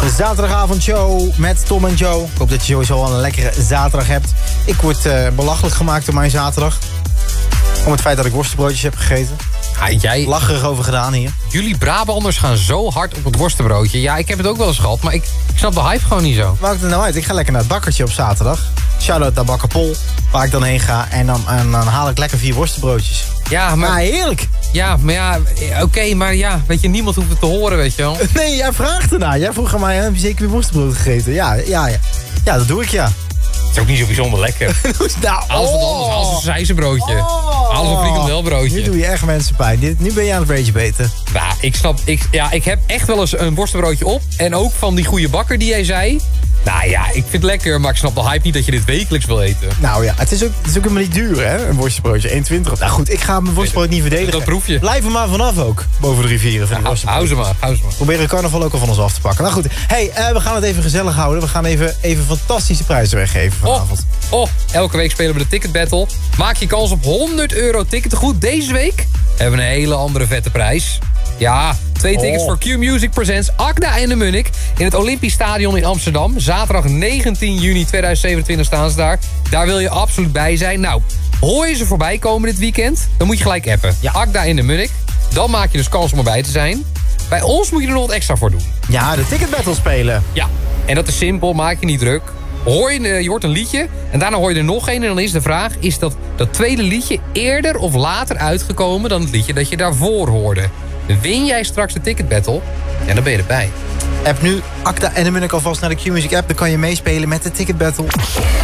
De zaterdagavondshow met Tom en Joe. Ik hoop dat je sowieso al een lekkere zaterdag hebt. Ik word belachelijk gemaakt door mijn zaterdag. Om het feit dat ik worstenbroodjes heb gegeten. Jij... Lacherig over gedaan hier. Jullie Brabanders gaan zo hard op het worstenbroodje. Ja, ik heb het ook wel eens gehad, maar ik snap de hype gewoon niet zo. Maakt het nou uit? Ik ga lekker naar het bakkertje op zaterdag. Shout-out naar Bakker Pol, waar ik dan heen ga. En dan haal ik lekker 4 worstenbroodjes. Ja, maar... heerlijk. Ja, maar ja, oké, maar ja, weet je, niemand hoeft het te horen, weet je wel. Nee, jij vraagt ernaar. Jij vroeg aan mij, heb je zeker weer worstenbrood gegeten? Ja, dat doe ik, ja. Het is ook niet zo bijzonder lekker. Nou, Alles wat anders, alles een sijzenbroodje. Alles een frikandelbroodje. Nu doe je echt mensen pijn. Nu ben je aan het rage beten. Nou, ik heb echt wel eens een worstenbroodje op. En ook van die goede bakker die jij zei. Nou ja, ik vind het lekker, maar ik snap de hype niet dat je dit wekelijks wil eten. Nou ja, het is ook helemaal niet duur, hè? Een worstenbroodje, 1,20. Nou goed, ik ga mijn worstenbrood niet verdedigen. Dat proef je. Blijf er maar vanaf ook, boven de rivieren van die worstenbrood. Hou ze maar. Proberen carnaval ook al van ons af te pakken. Nou goed, hey, we gaan het even gezellig houden. We gaan even fantastische prijzen weggeven vanavond. Elke week spelen we de Ticket Battle. Maak je kans op €100 ticketengoed. Deze week hebben we een hele andere vette prijs. Ja, 2 tickets voor Q-Music Presents Agda en de Munnik in het Olympisch Stadion in Amsterdam. Zaterdag 19 juni 2027 staan ze daar. Daar wil je absoluut bij zijn. Nou, hoor je ze voorbij komen dit weekend? Dan moet je gelijk appen. Ja. Agda en de Munnik. Dan maak je dus kans om erbij te zijn. Bij ons moet je er nog wat extra voor doen. Ja, de Ticket Battle spelen. Ja, en dat is simpel, maak je niet druk. Je hoort een liedje en daarna hoor je er nog een. En dan is de vraag, is dat tweede liedje eerder of later uitgekomen dan het liedje dat je daarvoor hoorde? Win jij straks de Ticket Battle, en dan ben je erbij. App nu Agda en de Munnik alvast naar de Q-Music app. Dan kan je meespelen met de Ticket Battle.